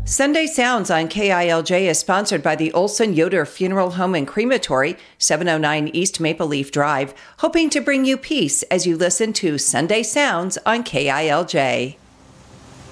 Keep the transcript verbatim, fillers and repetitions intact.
Sunday Sounds on K I L J is sponsored by the Olson Yoder Funeral Home and Crematory, seven oh nine East Maple Leaf Drive, hoping to bring you peace as you listen to Sunday Sounds on K I L J.